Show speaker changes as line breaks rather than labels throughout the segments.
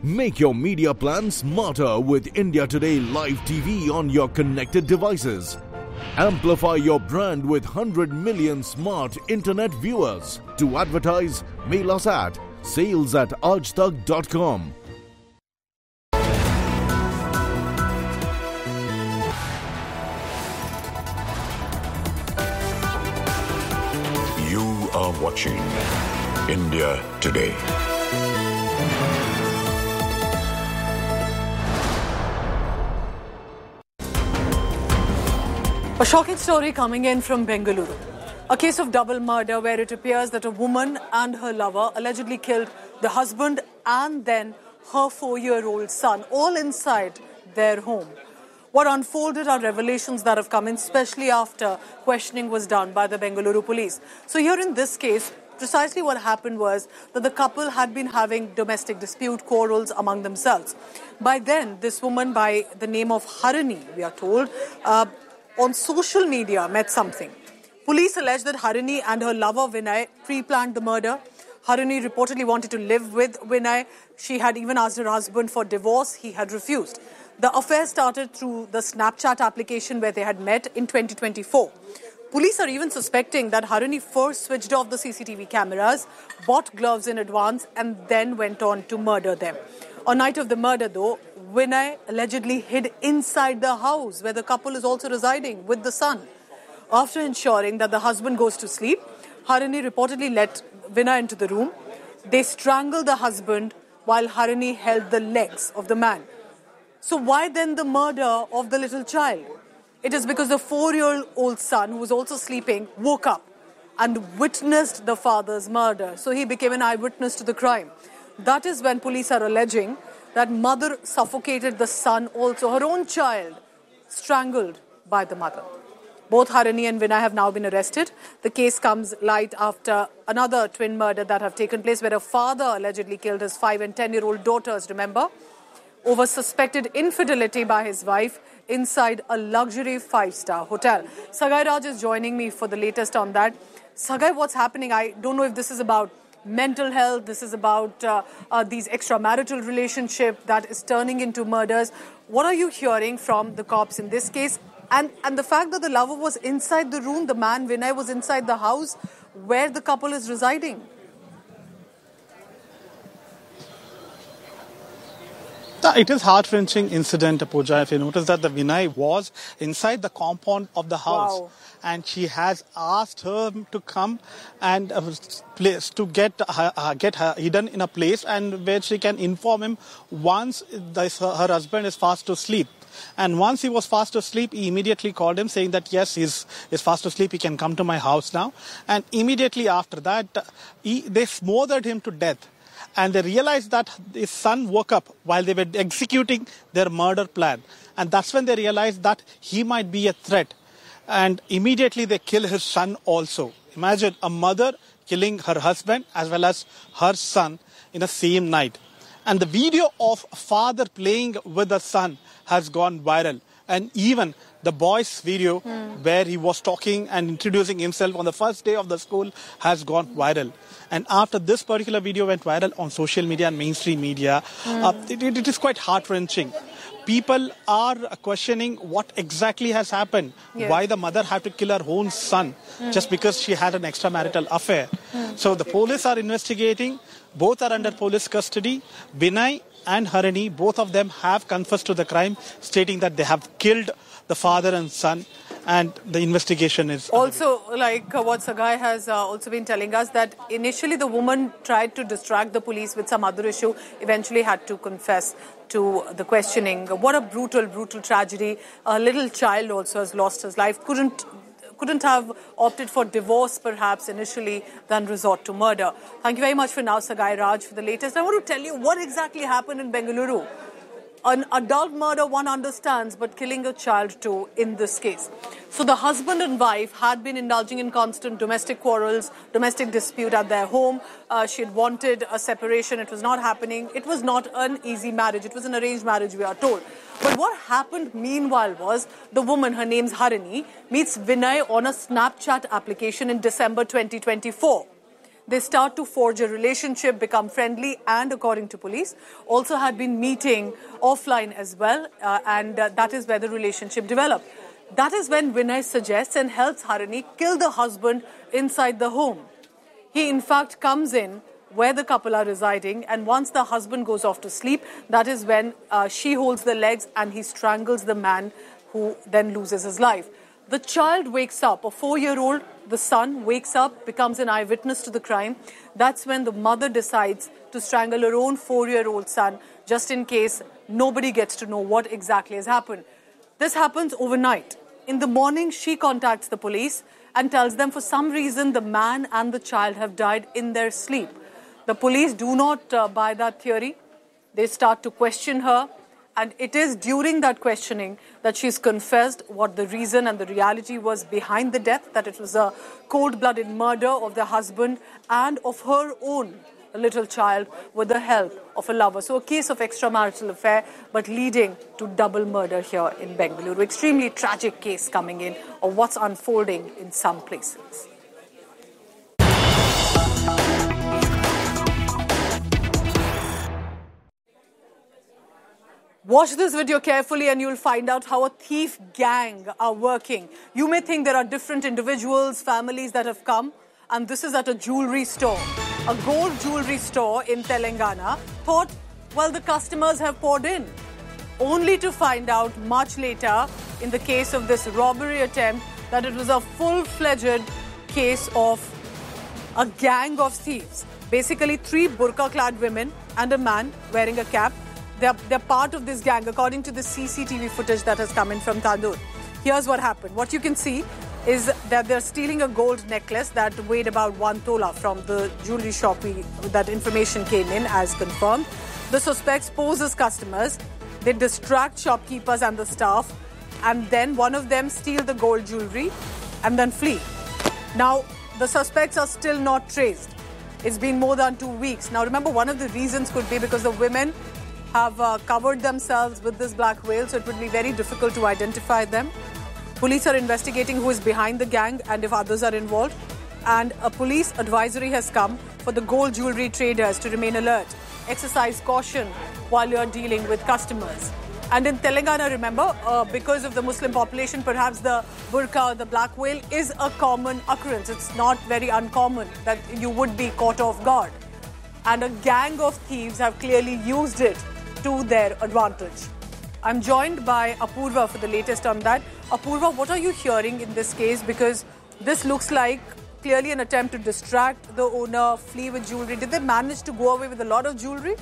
Make your media plan smarter with India Today Live TV on your connected devices. Amplify your brand with 100 million smart internet viewers. To advertise, mail us at sales@aajtak.com.
You are watching India Today.
A shocking story coming in from Bengaluru. A case of double murder where it appears that a woman and her lover allegedly killed the husband and then her 4-year-old son, all inside their home. What unfolded are revelations that have come in, especially after questioning was done by the Bengaluru police. So here in this case, precisely what happened was that the couple had been having domestic dispute, quarrels among themselves. By then, this woman by the name of Harini, we are told, on social media met something. Police allege that Harini and her lover Vinay pre-planned the murder. Harini reportedly wanted to live with Vinay. She had even asked her husband for divorce. He had refused. The affair started through the Snapchat application where they had met in 2024. Police are even suspecting that Harini first switched off the CCTV cameras, bought gloves in advance, and then went on to murder them. On night of the murder, though, Vinay allegedly hid inside the house where the couple is also residing with the son. After ensuring that the husband goes to sleep, Harini reportedly let Vinay into the room. They strangled the husband while Harini held the legs of the man. So why then the murder of the little child? It is because the 4-year-old son, who was also sleeping, woke up and witnessed the father's murder. So he became an eyewitness to the crime. That is when police are alleging that mother suffocated the son also, her own child, strangled by the mother. Both Harini and Vinay have now been arrested. The case comes light after another twin murder that have taken place where a father allegedly killed his 5- and 10-year-old daughters, remember, over suspected infidelity by his wife inside a luxury 5-star hotel. Sagai Raj is joining me for the latest on that. Sagai, what's happening? I don't know if this is about mental health, this is about these extramarital relationship that is turning into murders. What are you hearing from the cops in this case? And the fact that the lover was inside the room, the man Vinay was inside the house where the couple is residing.
It is heart-wrenching incident, Pooja. If you notice that the Vinay was inside the compound of the house.
Wow.
And she has asked her to come and place to get her hidden in a place and where she can inform him once her husband is fast asleep. And once he was fast asleep, he immediately called him saying that yes, he's fast asleep, he can come to my house now. And immediately after that, they smothered him to death. And they realized that his son woke up while they were executing their murder plan. And that's when they realized that he might be a threat. And immediately they kill his son also. Imagine a mother killing her husband as well as her son in the same night. And the video of father playing with the son has gone viral. And even the boy's video where he was talking and introducing himself on the first day of the school has gone viral. And after this particular video went viral on social media and mainstream media, it is quite heart-wrenching. People are questioning what exactly has happened. Yes. Why the mother had to kill her own son just because she had an extramarital affair. So the police are investigating. Both are under police custody. Vinay and Harini, both of them have confessed to the crime, stating that they have killed the father and son. And the investigation is
also like what Sagai has also been telling us, that initially the woman tried to distract the police with some other issue, eventually had to confess to the questioning. What a brutal tragedy. A little child also has lost his life. Couldn't have opted for divorce perhaps initially than resort to murder. Thank you very much for now, Sagai Raj, for the latest. I want to tell you what exactly happened in Bengaluru. An adult murder, one understands, but killing a child too in this case. So the husband and wife had been indulging in constant domestic quarrels, domestic dispute at their home. She had wanted a separation. It was not happening. It was not an easy marriage. It was an arranged marriage, we are told. But what happened meanwhile was the woman, her name's Harini, meets Vinay on a Snapchat application in December 2024. They start to forge a relationship, become friendly, and according to police, also had been meeting offline as well, and that is where the relationship developed. That is when Vinay suggests and helps Harini kill the husband inside the home. He in fact comes in where the couple are residing, and once the husband goes off to sleep, that is when she holds the legs and he strangles the man, who then loses his life. The child wakes up, a 4-year-old, the son wakes up, becomes an eyewitness to the crime. That's when the mother decides to strangle her own 4-year-old son, just in case nobody gets to know what exactly has happened. This happens overnight. In the morning, she contacts the police and tells them for some reason the man and the child have died in their sleep. The police do not buy that theory. They start to question her. And it is during that questioning that she's confessed what the reason and the reality was behind the death, that it was a cold-blooded murder of the husband and of her own little child with the help of a lover. So a case of extramarital affair, but leading to double murder here in Bengaluru. Extremely tragic case coming in of what's unfolding in some places. Watch this video carefully and you'll find out how a thief gang are working. You may think there are different individuals, families that have come, and this is at a jewelry store. A gold jewelry store in Telangana thought, well, the customers have poured in. Only to find out much later in the case of this robbery attempt that it was a full-fledged case of a gang of thieves. Basically 3 burqa-clad women and a man wearing a cap. They're part of this gang, according to the CCTV footage that has come in from Tandoor. Here's what happened. What you can see is that they're stealing a gold necklace that weighed about 1 tola from the jewelry shop. That information came in as confirmed. The suspects pose as customers. They distract shopkeepers and the staff. And then one of them steal the gold jewelry and then flee. Now, the suspects are still not traced. It's been more than 2 weeks. Now, remember, one of the reasons could be because the women have covered themselves with this black veil, so it would be very difficult to identify them. Police are investigating who is behind the gang and if others are involved. And a police advisory has come for the gold jewelry traders to remain alert. Exercise caution while you're dealing with customers. And in Telangana, remember, because of the Muslim population, perhaps the burqa or the black veil is a common occurrence. It's not very uncommon that you would be caught off guard. And a gang of thieves have clearly used it to their advantage. I'm joined by Apurva for the latest on that. Apurva, what are you hearing in this case? Because this looks like clearly an attempt to distract the owner, flee with jewelry. Did they manage to go away with a lot of jewelry?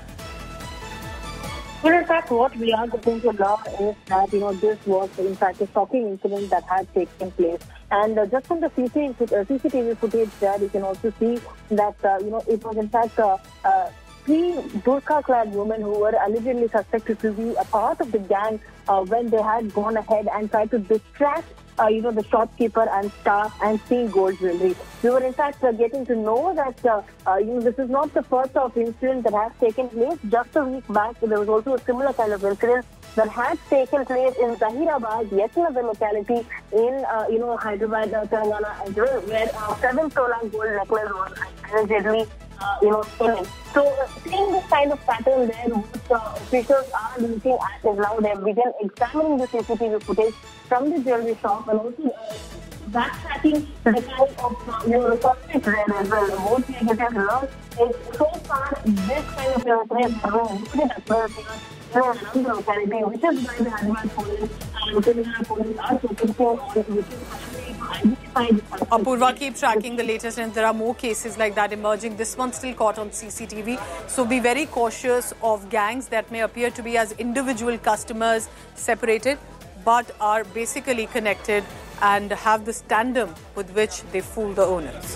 Well, in fact, what we are going to learn is that, this was, in fact, a shocking incident that had taken place. And just from the CCTV footage there, you can also see that, it was, in fact, 3 burqa-clad women who were allegedly suspected to be a part of the gang when they had gone ahead and tried to distract the shopkeeper and staff and steal gold jewelry. We were in fact getting to know that this is not the first of incident that has taken place. Just a week back, there was also a similar kind of incident that had taken place in Zahirabad, yet another locality in Hyderabad, Telangana as well, where 7 tola gold necklace was allegedly stolen. So seeing this kind of pattern there, what officials are looking at is now they began examining the CCTV footage from the jewelry shop and also backtracking the kind of the suspect there as well. What we have learned is so far this kind of incident has been included across another locality, which is why the Hyderabad police and Telangana police are focusing on which is
Apurva, keep tracking the latest, and there are more cases like that emerging. This one still caught on CCTV. So be very cautious of gangs that may appear to be as individual customers separated, but are basically connected and have this tandem with which they fool the owners.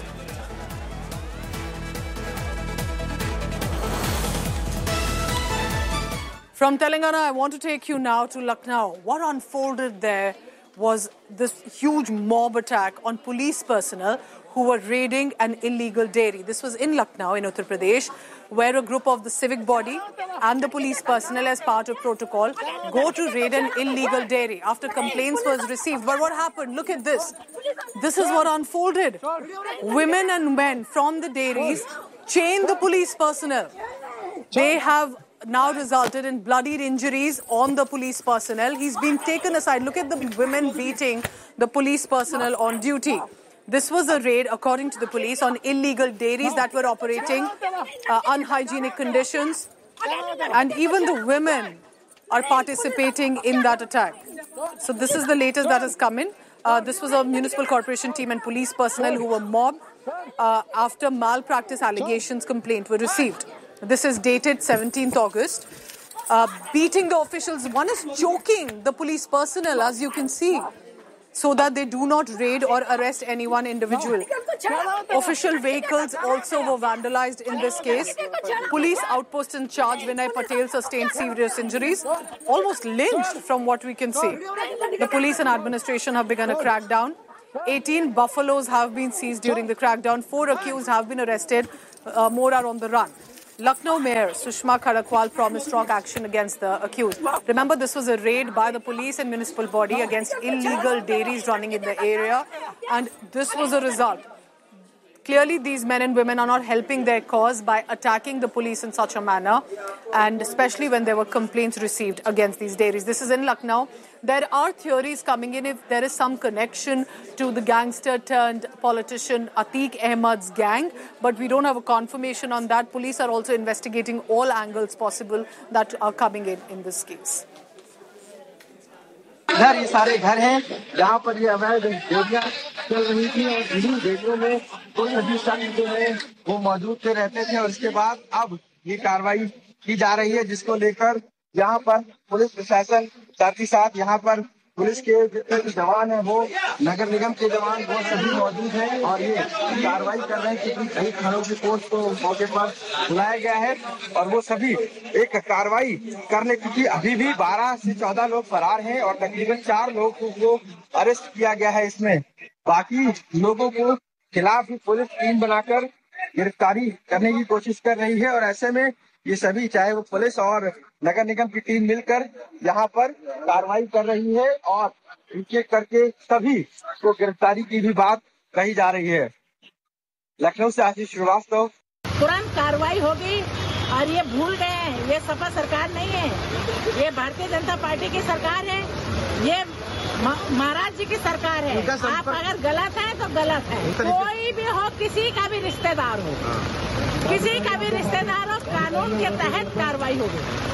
From Telangana, I want to take you now to Lucknow. What unfolded there was this huge mob attack on police personnel who were raiding an illegal dairy. This was in Lucknow, in Uttar Pradesh, where a group of the civic body and the police personnel, as part of protocol, go to raid an illegal dairy after complaints was received. But what happened? Look at this. This is what unfolded. Women and men from the dairies chained the police personnel. They have now resulted in bloodied injuries on the police personnel. He's been taken aside. Look at the women beating the police personnel on duty. This was a raid, according to the police, on illegal dairies that were operating unhygienic conditions. And even the women are participating in that attack. So this is the latest that has come in. This was a municipal corporation team and police personnel who were mobbed after malpractice allegations complaint were received. This is dated 17th August. Beating the officials. One is choking the police personnel, as you can see, so that they do not raid or arrest any one individual. Official vehicles also were vandalized in this case. Police outpost in charge, Vinay Patel, sustained serious injuries, almost lynched from what we can see. The police and administration have begun a crackdown. 18 buffaloes have been seized during the crackdown. 4 accused have been arrested. More are on the run. Lucknow Mayor Sushma Khadakwal promised strong action against the accused. Remember, this was a raid by the police and municipal body against illegal dairies running in the area, and this was a result. Clearly, these men and women are not helping their cause by attacking the police in such a manner, and especially when there were complaints received against these dairies. This is in Lucknow. There are theories coming in if there is some connection to the gangster turned politician Atiq Ahmad's gang, but we don't have a confirmation on that. Police are also investigating all angles possible that are coming in this case.
इधर ये सारे घर हैं जहाँ पर ये अवैध डेयरियाँ चल रही थी और इन्हीं डेयरियों में कुछ अधिकारी जो है वो मौजूद थे रहते थे और इसके बाद अब ये कार्रवाई की जा रही है जिसको लेकर यहाँ पर पुलिस प्रशासन साथ ही साथ यहाँ पर पुलिस के जितने भी जवान हैं वो नगर निगम के जवान वो सभी मौजूद हैं और ये कार्रवाई कर रहे हैं क्योंकि कई थानों की फोर्स को मौके पर बुलाया गया है और वो सभी एक कार्रवाई करने क्योंकि अभी भी 12 से 14 लोग फरार हैं और तकरीबन 4 लोगों को अरेस्ट किया गया है। इसमें बाकी लोगों को खिलाफ भी पुलिस टीम बनाकर गिरफ्तारी करने की कोशिश कर रही है और ऐसे में ये सभी चाहे वो पुलिस और नगर निगम की टीम मिलकर यहाँ पर कार्रवाई कर रही है और इनके करके सभी को गिरफ्तारी की भी बात कही जा रही है। लखनऊ से आशीष श्रीवास्तव।
तुरंत कार्रवाई होगी और ये भूल गए हैं, ये सपा सरकार नहीं है, ये भारतीय जनता पार्टी की सरकार है, ये महाराज जी की सरकार है। आप अगर गलत है तो गलत है। कोई भी हो, किसी का भी रिश्तेदार हो, किसी का भी रिश्तेदार हो, कानून के तहत कार्रवाई होगी।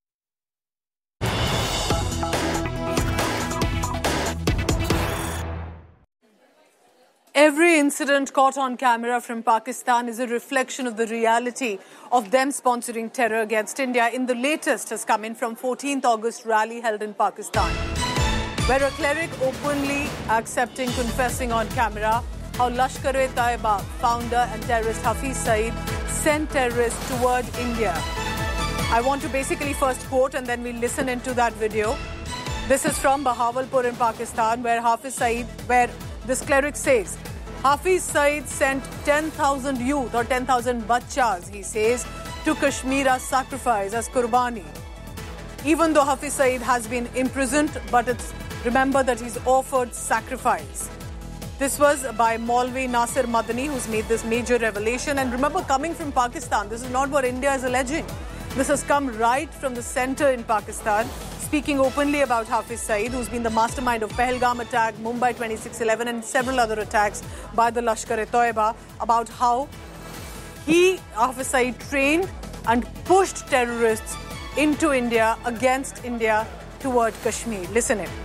Every incident caught on camera from Pakistan is a reflection of the reality of them sponsoring terror against India. In the latest has come in from 14th August rally held in Pakistan, where a cleric openly confessing on camera how Lashkar-e-Taiba founder and terrorist Hafiz Saeed sent terrorists toward India. I want to basically first quote and then we'll listen into that video. This is from Bahawalpur in Pakistan, where this cleric says, Hafiz Saeed sent 10,000 youth or 10,000 bachas, he says, to Kashmir as sacrifice, as Qurbani. Even though Hafiz Saeed has been imprisoned, but remember that he's offered sacrifice. This was by Maulvi Nasir Madani, who's made this major revelation. And remember, coming from Pakistan, this is not what India is alleging. This has come right from the center in Pakistan, speaking openly about Hafiz Saeed, who's been the mastermind of Pahalgam attack, Mumbai 26/11 and several other attacks by the Lashkar-e-Taiba, about how Hafiz Saeed, trained and pushed terrorists into India, against India, toward Kashmir. Listen in.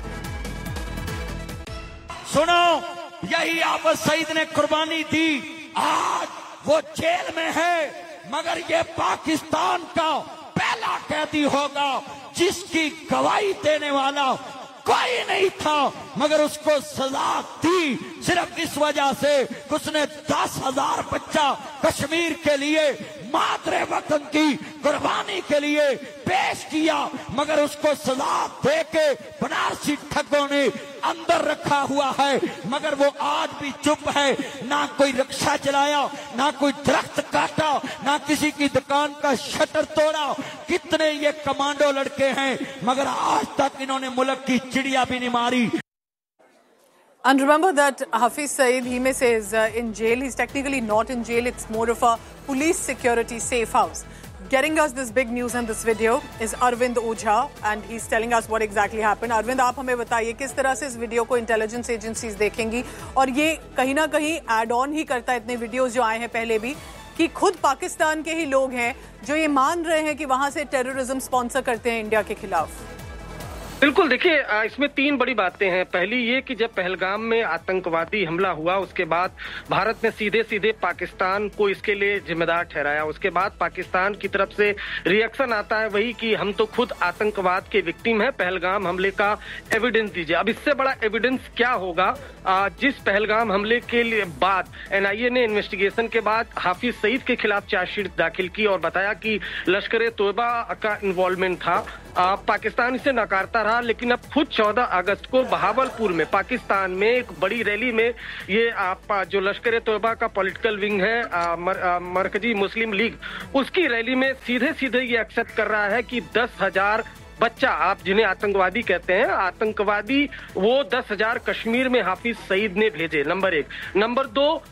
सुनो, यही हाफिज सईद ने कुर्बानी दी, आज वो jail में है, मगर ये पाकिस्तान का पहला कैदी होगा जिसकी गवाही देने वाला कोई नहीं था, मगर उसको सजा दी सिर्फ इस वजह से उसने 10,000 बच्चा कश्मीर के लिए मातरे वतन की कुर्बानी के लिए पेश किया, मगर उसको सजा दे के बनारसी ठगों ने अंदर रखा हुआ है, मगर वो आज भी चुप है। ना कोई रिक्शा चलाया, ना कोई दरख्त काटा, ना किसी की दुकान का शटर तोड़ा। कितने ये कमांडो लड़के हैं, मगर आज तक इन्होंने मुल्क की चिड़िया भी नहीं मारी।
And remember that Hafiz Saeed, he may say, is in jail. He's technically not in jail. It's more of a police security safe house. Getting us this big news and this video is Arvind Ojha, and he's telling us what exactly happened. Arvind, आप हमें बताइए किस तरह से इस video को intelligence agencies देखेंगी, और ये कहीं ना कहीं एड ऑन ही करता है इतने वीडियोस जो आए हैं पहले भी, कि खुद पाकिस्तान के ही लोग हैं जो ये मान रहे हैं कि वहां से टेररिज्म स्पॉन्सर करते हैं इंडिया के खिलाफ।
बिल्कुल, देखिए इसमें 3 बड़ी बातें हैं। पहली ये कि जब पहलगाम में आतंकवादी हमला हुआ उसके बाद भारत ने सीधे सीधे पाकिस्तान को इसके लिए जिम्मेदार ठहराया। उसके बाद पाकिस्तान की तरफ से रिएक्शन आता है वही कि हम तो खुद आतंकवाद के विक्टिम हैं, पहलगाम हमले का एविडेंस दीजिए। अब इससे बड़ा एविडेंस क्या होगा? जिस पहलगाम हमले के लिए बाद NIA ने इन्वेस्टिगेशन के बाद हाफिज सईद के खिलाफ चार्जशीट दाखिल की और बताया कि लश्कर ए तोयबा का इन्वॉल्वमेंट था। पाकिस्तान इसे नकारता रहा, लेकिन अब खुद 14 अगस्त को बहावलपुर में पाकिस्तान में एक बड़ी रैली में ये जो लश्कर ए तोयबा का पॉलिटिकल विंग है मरकजी मुस्लिम लीग, उसकी रैली में सीधे सीधे ये एक्सेप्ट कर रहा है कि 10,000 बच्चा, आप जिन्हें आतंकवादी कहते हैं, आतंकवादी वो 10,000 कश्मीर में हाफिज सईद ने भेजे। नंबर 1। नंबर 2,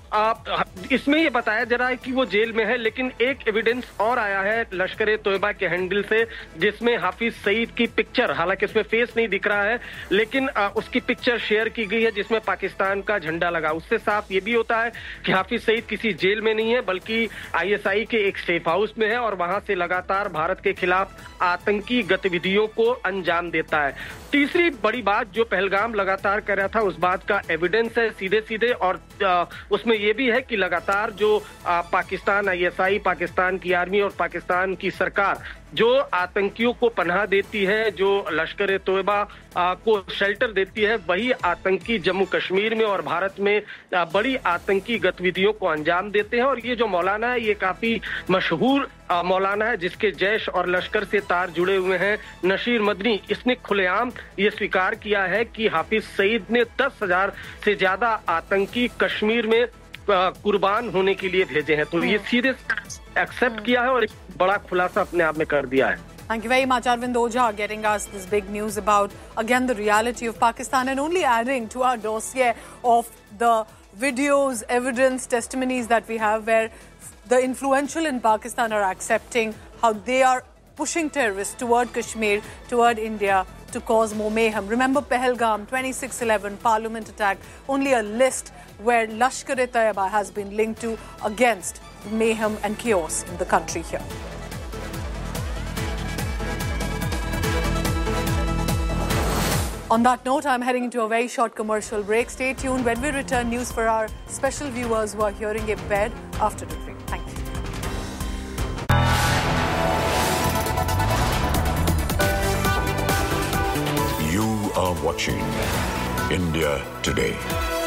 इसमें ये बताया जा रहा है कि वो जेल में है, लेकिन एक एविडेंस और आया है लश्कर ए तोयबा के हैंडल से, जिसमें हाफिज सईद की पिक्चर, हालांकि उसमें फेस नहीं दिख रहा है, लेकिन उसकी पिक्चर शेयर की गई है जिसमें पाकिस्तान का झंडा लगा। उससे साफ ये भी होता है कि हाफिज सईद किसी जेल में नहीं है, बल्कि ISI के एक सेफ हाउस में है और वहां से लगातार भारत के खिलाफ आतंकी गतिविधियों को अंजाम देता है। तीसरी बड़ी बात जो पहलगाम लगातार कर रहा था उस बात का एविडेंस है सीधे सीधे, और उसमें ये भी है कि लगातार जो पाकिस्तान ISI, पाकिस्तान की आर्मी और पाकिस्तान की सरकार जो आतंकियों को पनाह देती है, जो लश्कर ए तोयबा को शेल्टर देती है, वही आतंकी जम्मू कश्मीर में और भारत में बड़ी आतंकी गतिविधियों को अंजाम देते हैं। और ये जो मौलाना है ये काफी मशहूर मौलाना है जिसके जैश और लश्कर से तार जुड़े हुए हैं, नशीर मदनी। इसने खुलेआम ये स्वीकार किया है कि हाफिज सईद ने 10,000 से ज्यादा आतंकी कश्मीर में कुर्बान होने के लिए भेजे हैं। तो ये सीधे एक्सेप्ट किया है और एक बड़ा खुलासा अपने आप में कर दिया है।
Thank you very much, Arvind Ojha, getting us this big news about, again, the reality of Pakistan, and only adding to our dossier of the videos, evidence, testimonies that we have, where the influential in Pakistan are accepting how they are pushing terrorists toward Kashmir, toward India, to cause more mayhem. Remember Pahalgam, 26/11, Parliament attack, only a list where Lashkar e Taiba has been linked to, against mayhem and chaos in the country here. On that note, I'm heading into a very short commercial break. Stay tuned. When we return, news for our special viewers who are hearing impaired after the break. Thank you.
You are watching India Today.